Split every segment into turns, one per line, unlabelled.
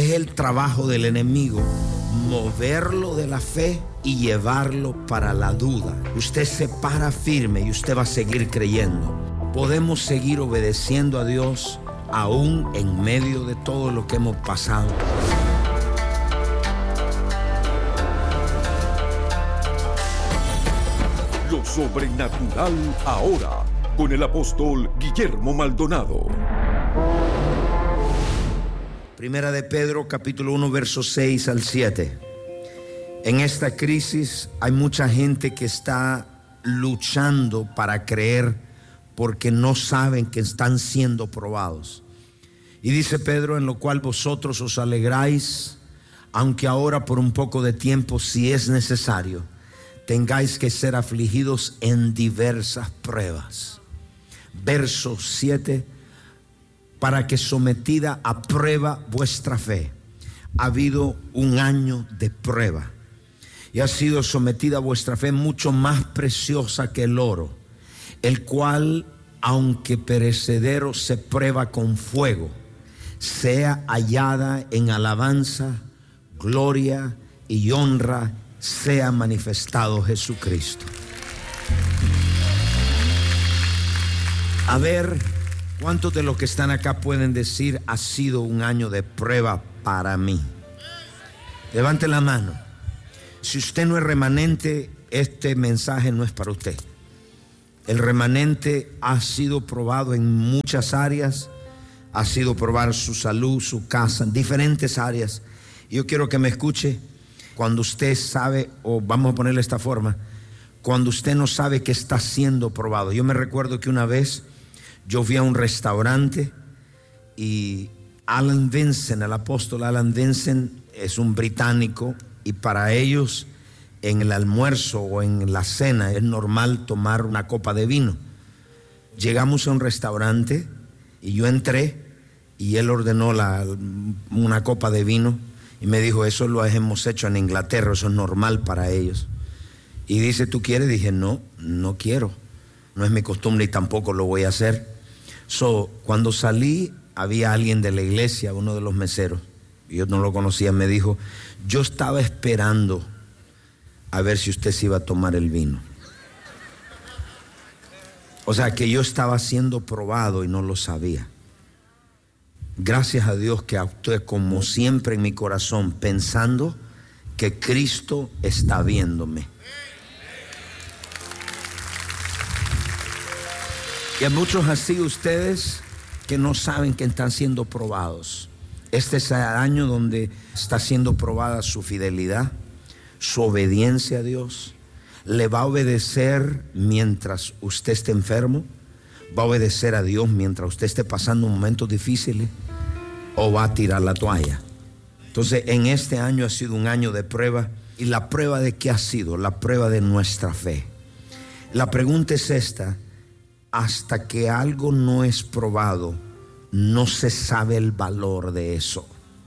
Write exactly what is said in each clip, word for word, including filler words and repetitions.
Es el trabajo del enemigo moverlo de la fe y llevarlo para la duda. Usted se para firme y usted va a seguir creyendo. Podemos seguir obedeciendo a Dios aún en medio de todo lo que hemos pasado.
Lo sobrenatural ahora, con el apóstol Guillermo Maldonado.
Primera de Pedro, capítulo uno, versos seis al siete. En esta crisis hay mucha gente que está luchando para creer porque no saben que están siendo probados. Y dice Pedro: en lo cual vosotros os alegráis, aunque ahora por un poco de tiempo, si es necesario, tengáis que ser afligidos en diversas pruebas. Verso siete: para que sometida a prueba vuestra fe, ha habido un año de prueba, y ha sido sometida vuestra fe mucho más preciosa que el oro, el cual, aunque perecedero, se prueba con fuego, sea hallada en alabanza, gloria y honra, sea manifestado Jesucristo. A ver, ¿cuántos de los que están acá pueden decir: ha sido un año de prueba para mí? Levante la mano. Si usted no es remanente, este mensaje no es para usted. El remanente ha sido probado en muchas áreas. Ha sido probar su salud, su casa, en diferentes áreas. Yo quiero que me escuche. Cuando usted sabe, o vamos a ponerle esta forma, cuando usted no sabe que está siendo probado. Yo me recuerdo que una vez yo fui a un restaurante y Alan Vincent, el apóstol Alan Vincent, es un británico, y para ellos en el almuerzo o en la cena es normal tomar una copa de vino. Llegamos a un restaurante y yo entré y él ordenó la, una copa de vino y me dijo: eso lo hemos hecho en Inglaterra, eso es normal para ellos. Y dice: ¿tú quieres? Dije: no, no quiero, no es mi costumbre y tampoco lo voy a hacer. So, cuando salí, había alguien de la iglesia, uno de los meseros, yo no lo conocía, me dijo: yo estaba esperando a ver si usted se iba a tomar el vino. O sea que yo estaba siendo probado y no lo sabía. Gracias a Dios que actué como siempre en mi corazón, pensando que Cristo está viéndome. Y hay muchos así ustedes que no saben que están siendo probados. Este es el año donde está siendo probada su fidelidad, su obediencia a Dios. ¿Le va a obedecer mientras usted esté enfermo? ¿Va a obedecer a Dios mientras usted esté pasando momentos difíciles? ¿O va a tirar la toalla? Entonces, en este año ha sido un año de prueba. ¿Y la prueba de qué ha sido? La prueba de nuestra fe. La pregunta es esta: hasta que algo no es probado, no se sabe el valor de eso.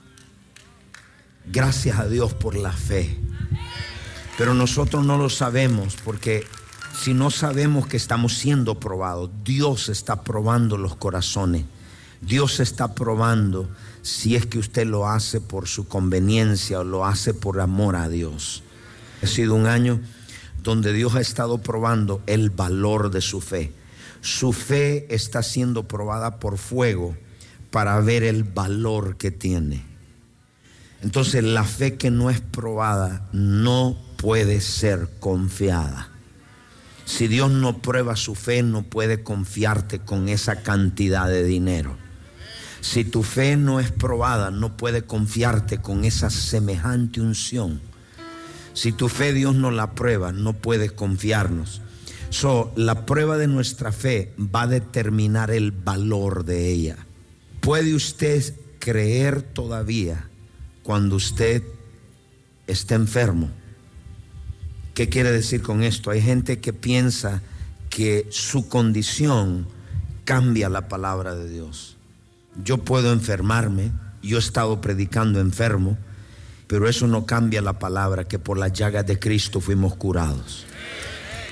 Gracias a Dios por la fe. Pero nosotros no lo sabemos, porque si no sabemos que estamos siendo probados, Dios está probando los corazones. Dios está probando si es que usted lo hace por su conveniencia o lo hace por amor a Dios. Ha sido un año donde Dios ha estado probando el valor de su fe. Su fe está siendo probada por fuego para ver el valor que tiene. Entonces, la fe que no es probada no puede ser confiada. Si Dios no prueba su fe, no puede confiarte con esa cantidad de dinero. Si tu fe no es probada, no puede confiarte con esa semejante unción. Si tu fe Dios no la prueba, no puede confiarnos. So, la prueba de nuestra fe va a determinar el valor de ella. ¿Puede usted creer todavía cuando usted está enfermo? ¿Qué quiere decir con esto? Hay gente que piensa que su condición cambia la palabra de Dios. Yo puedo enfermarme, yo he estado predicando enfermo, pero eso no cambia la palabra que por las llagas de Cristo fuimos curados.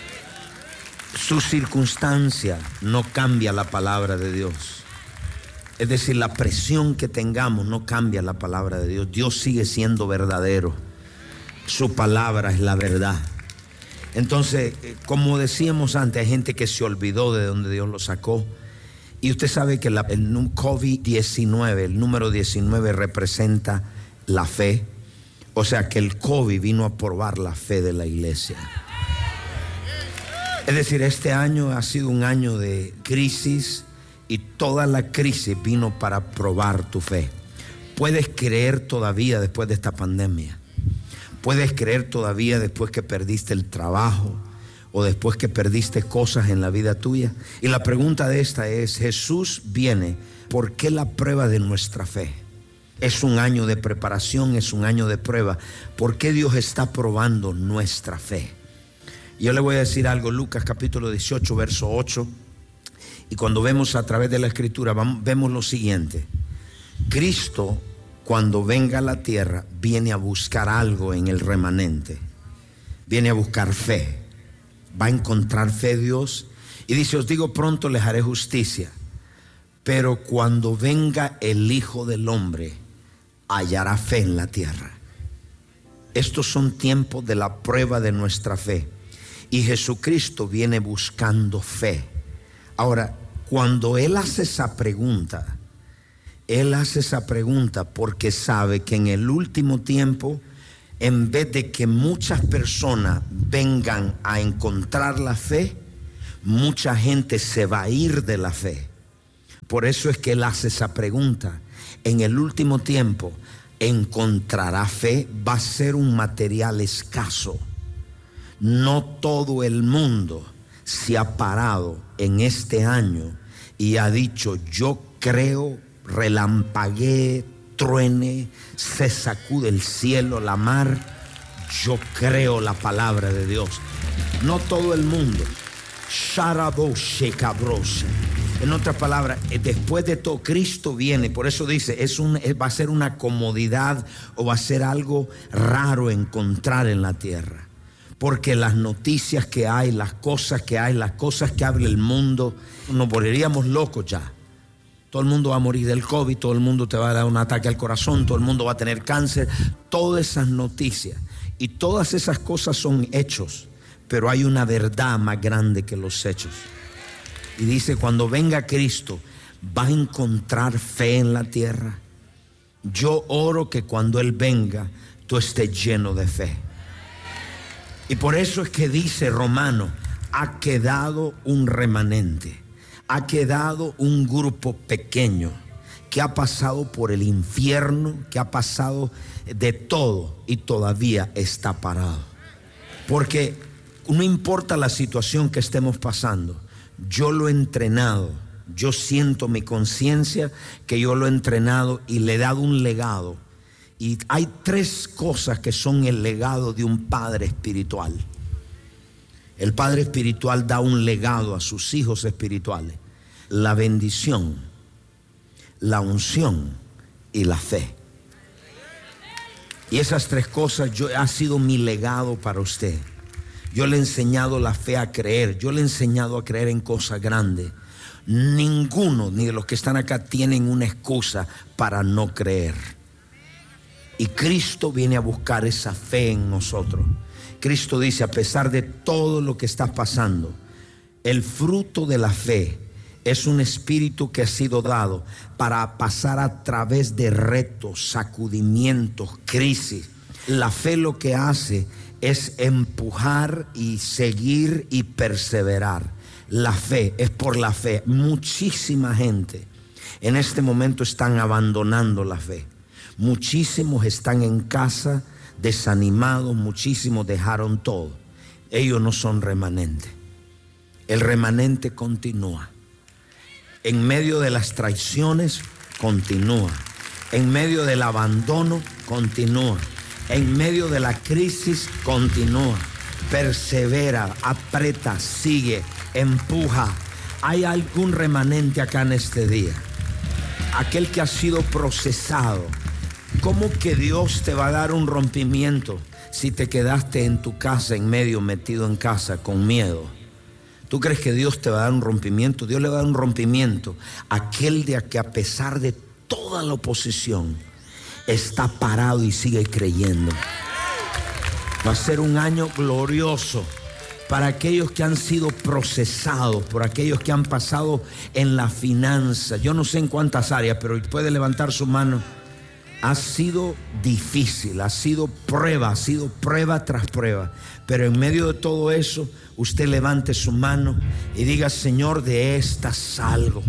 Su circunstancia no cambia la palabra de Dios. Es decir, la presión que tengamos no cambia la palabra de Dios. Dios sigue siendo verdadero. Su palabra es la verdad. Entonces, como decíamos antes, hay gente que se olvidó de donde Dios lo sacó. Y usted sabe que la, el COVID diecinueve, el número diecinueve representa la fe. O sea que el COVID vino a probar la fe de la iglesia. Es decir, este año ha sido un año de crisis y toda la crisis vino para probar tu fe. Puedes creer todavía después de esta pandemia. Puedes creer todavía después que perdiste el trabajo o después que perdiste cosas en la vida tuya. Y la pregunta de esta es, Jesús viene, ¿por qué la prueba de nuestra fe? Es un año de preparación, es un año de prueba. ¿Por qué Dios está probando nuestra fe? Yo le voy a decir algo, Lucas capítulo dieciocho, verso ocho. Y cuando vemos a través de la escritura, vamos, vemos lo siguiente. Cristo, cuando venga a la tierra, viene a buscar algo en el remanente. Viene a buscar fe. Va a encontrar fe Dios. Y dice, os digo, pronto les haré justicia. Pero cuando venga el Hijo del Hombre, hallará fe en la tierra. Estos son tiempos de la prueba de nuestra fe. Y Jesucristo viene buscando fe. Ahora, cuando Él hace esa pregunta, Él hace esa pregunta porque sabe que en el último tiempo, en vez de que muchas personas vengan a encontrar la fe, mucha gente se va a ir de la fe. Por eso es que Él hace esa pregunta. En el último tiempo, ¿encontrará fe? Va a ser un material escaso. No todo el mundo se ha parado en este año y ha dicho, yo creo, relampaguee, truene, se sacude el cielo, la mar, yo creo la palabra de Dios. No todo el mundo. En otras palabras, después de todo, Cristo viene. Por eso dice, es un, va a ser una comodidad o va a ser algo raro encontrar en la tierra. Porque las noticias que hay, las cosas que hay, las cosas que habla el mundo, nos volveríamos locos ya. Todo el mundo va a morir del COVID, todo el mundo te va a dar un ataque al corazón, todo el mundo va a tener cáncer. Todas esas noticias y todas esas cosas son hechos, pero hay una verdad más grande que los hechos. Y dice, cuando venga Cristo, ¿va a encontrar fe en la tierra? Yo oro que cuando Él venga, tú estés lleno de fe. Y por eso es que dice Romano, ha quedado un remanente, ha quedado un grupo pequeño que ha pasado por el infierno, que ha pasado de todo y todavía está parado. Porque no importa la situación que estemos pasando, yo lo he entrenado, yo siento mi conciencia que yo lo he entrenado y le he dado un legado. Y hay tres cosas que son el legado de un padre espiritual. El padre espiritual da un legado a sus hijos espirituales: la bendición, la unción y la fe. Y esas tres cosas yo, ha sido mi legado para usted. Yo le he enseñado la fe a creer. Yo le he enseñado a creer en cosas grandes. Ninguno, ni de los que están acá, tienen una excusa para no creer. Y Cristo viene a buscar esa fe en nosotros. Cristo dice, a pesar de todo lo que está pasando, el fruto de la fe es un espíritu que ha sido dado para pasar a través de retos, sacudimientos, crisis. La fe lo que hace es empujar y seguir y perseverar. La fe es por la fe. Muchísima gente en este momento están abandonando la fe. Muchísimos están en casa desanimados, muchísimos dejaron todo. Ellos no son remanente. El remanente continúa. En medio de las traiciones, continúa. En medio del abandono, continúa. En medio de la crisis, continúa. Persevera, aprieta, sigue, empuja. ¿Hay algún remanente acá en este día? Aquel que ha sido procesado. ¿Cómo que Dios te va a dar un rompimiento si te quedaste en tu casa, en medio, metido en casa, con miedo? ¿Tú crees que Dios te va a dar un rompimiento? Dios le va a dar un rompimiento a aquel de que a pesar de toda la oposición está parado y sigue creyendo. Va a ser un año glorioso para aquellos que han sido procesados, por aquellos que han pasado en la finanza. Yo no sé en cuántas áreas, pero puede levantar su mano. Ha sido difícil, ha sido prueba, ha sido prueba tras prueba. Pero en medio de todo eso, usted levante su mano y diga: Señor, de esta salgo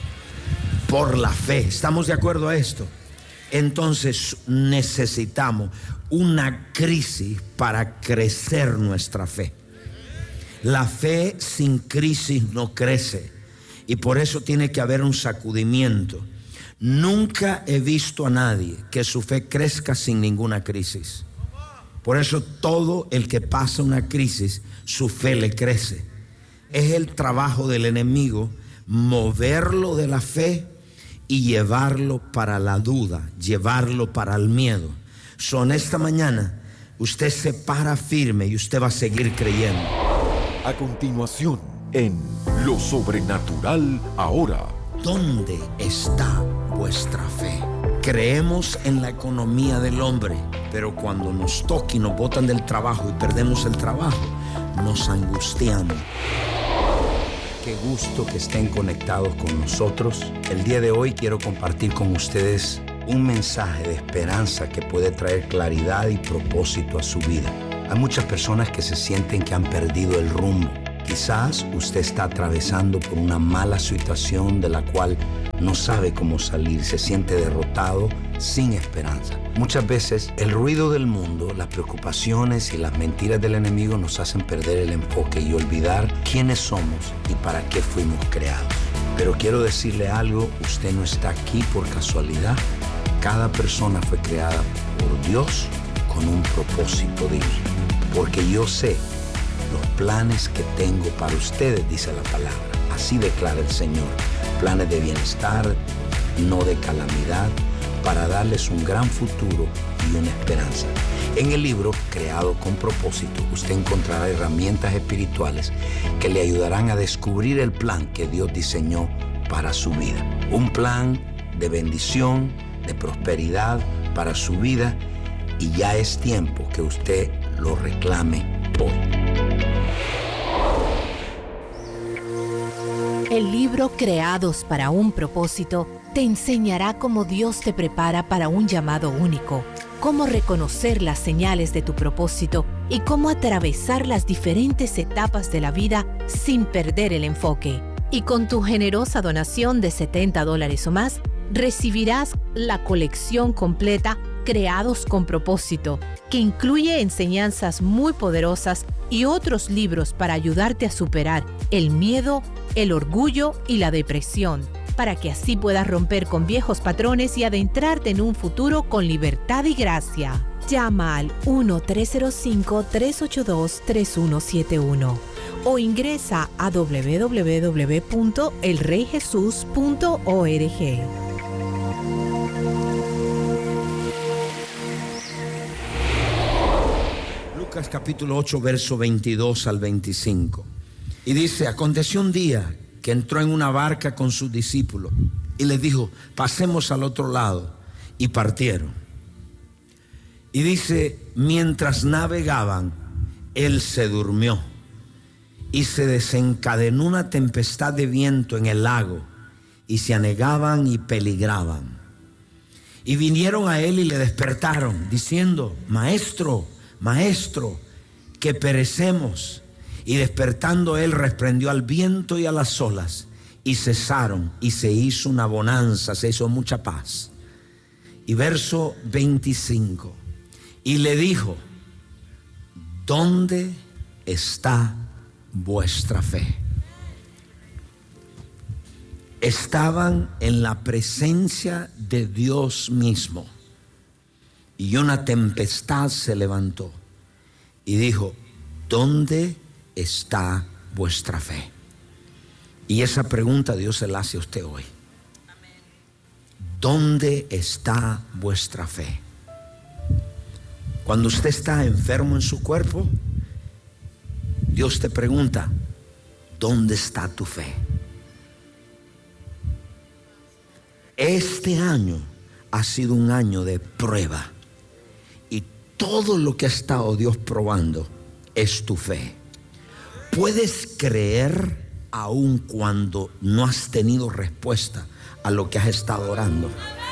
por la fe. ¿Estamos de acuerdo a esto? Entonces necesitamos una crisis para crecer nuestra fe. La fe sin crisis no crece, y por eso tiene que haber un sacudimiento. Nunca he visto a nadie que su fe crezca sin ninguna crisis. Por eso todo el que pasa una crisis, su fe le crece. Es el trabajo del enemigo moverlo de la fe y llevarlo para la duda, llevarlo para el miedo. Son esta mañana usted se para firme y usted va a seguir creyendo.
A continuación, en Lo Sobrenatural Ahora.
¿Dónde está vuestra fe? Creemos en la economía del hombre, pero cuando nos toca y nos botan del trabajo y perdemos el trabajo, nos angustiamos.
Qué gusto que estén conectados con nosotros. El día de hoy quiero compartir con ustedes un mensaje de esperanza que puede traer claridad y propósito a su vida. Hay muchas personas que se sienten que han perdido el rumbo. Quizás usted está atravesando por una mala situación de la cual no sabe cómo salir, se siente derrotado, sin esperanza. Muchas veces el ruido del mundo, las preocupaciones y las mentiras del enemigo nos hacen perder el enfoque y olvidar quiénes somos y para qué fuimos creados. Pero quiero decirle algo, usted no está aquí por casualidad. Cada persona fue creada por Dios con un propósito divino. Porque yo sé los planes que tengo para ustedes, dice la palabra. Así declara el Señor. Planes de bienestar, no de calamidad, para darles un gran futuro y una esperanza. En el libro Creado con Propósito, usted encontrará herramientas espirituales que le ayudarán a descubrir el plan que Dios diseñó para su vida. Un plan de bendición, de prosperidad para su vida, y ya es tiempo que usted lo reclame hoy.
El libro Creados para un Propósito te enseñará cómo Dios te prepara para un llamado único, cómo reconocer las señales de tu propósito y cómo atravesar las diferentes etapas de la vida sin perder el enfoque. Y con tu generosa donación de setenta dólares o más, recibirás la colección completa Creados con Propósito, que incluye enseñanzas muy poderosas y otros libros para ayudarte a superar el miedo, el orgullo y la depresión, para que así puedas romper con viejos patrones y adentrarte en un futuro con libertad y gracia. Llama al uno tres cero cinco, tres ocho dos, tres uno siete uno o ingresa a doble u doble u doble u punto el rey jesús punto org.
Lucas capítulo ocho, verso veintidós al veinticinco. Y dice: aconteció un día que entró en una barca con sus discípulos y les dijo: pasemos al otro lado. Y partieron. Y dice: mientras navegaban, él se durmió y se desencadenó una tempestad de viento en el lago, y se anegaban y peligraban. Y vinieron a él y le despertaron, diciendo: maestro, maestro, que perecemos. Y despertando él, reprendió al viento y a las olas, y cesaron, y se hizo una bonanza, se hizo mucha paz. Y verso veinticinco, y le dijo: ¿dónde está vuestra fe? Estaban en la presencia de Dios mismo, y una tempestad se levantó, y dijo: ¿dónde está vuestra fe? Y esa pregunta Dios se la hace a usted hoy. ¿Dónde está vuestra fe? Cuando usted está enfermo en su cuerpo, Dios te pregunta: ¿dónde está tu fe? Este año ha sido un año de prueba. Y todo lo que ha estado Dios probando es tu fe. Puedes creer aun cuando no has tenido respuesta a lo que has estado orando.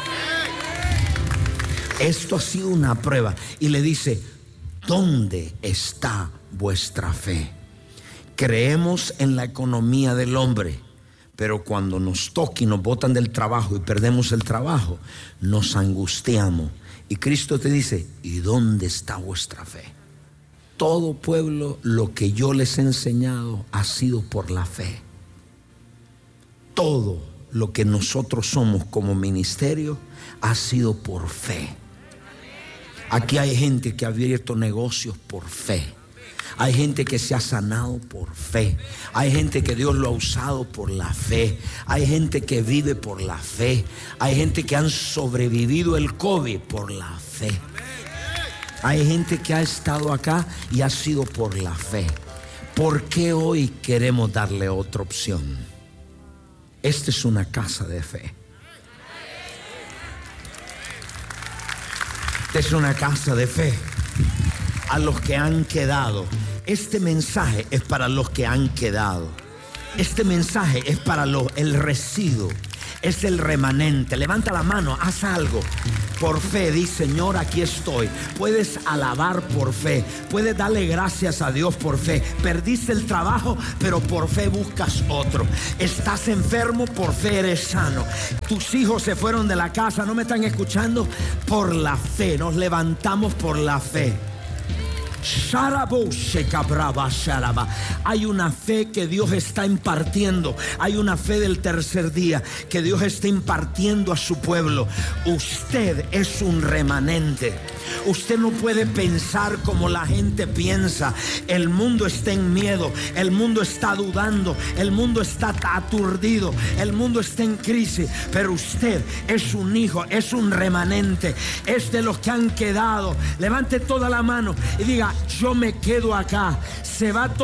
Esto ha sido una prueba. Y le dice, ¿dónde está vuestra fe? Creemos en la economía del hombre, pero cuando nos toca y nos botan del trabajo y perdemos el trabajo, nos angustiamos. Y Cristo te dice, ¿y dónde está vuestra fe? Todo pueblo, lo que yo les he enseñado ha sido por la fe. Todo lo que nosotros somos como ministerio ha sido por fe. Aquí hay gente que ha abierto negocios por fe. Hay gente que se ha sanado por fe. Hay gente que Dios lo ha usado por la fe. Hay gente que vive por la fe. Hay gente que han sobrevivido el COVID por la fe. Hay gente que ha estado acá y ha sido por la fe. ¿Por qué hoy queremos darle otra opción? Esta es una casa de fe. Esta es una casa de fe. A los que han quedado. Este mensaje es para los que han quedado. Este mensaje es para los, el residuo. Es el remanente. Levanta la mano, haz algo. Por fe, di, Señor, aquí estoy. Puedes alabar por fe. Puedes darle gracias a Dios por fe. Perdiste el trabajo, pero por fe buscas otro. Estás enfermo, por fe eres sano. Tus hijos se fueron de la casa, ¿no me están escuchando? Por la fe, nos levantamos por la fe. Hay una fe que Dios está impartiendo. Hay una fe del tercer día que Dios está impartiendo a su pueblo. Usted es un remanente. Usted no puede pensar como la gente piensa. El mundo está en miedo. El mundo está dudando. El mundo está aturdido. El mundo está en crisis. Pero usted es un hijo, es un remanente. Es de los que han quedado. Levante toda la mano y diga, yo me quedo acá. Se va todo.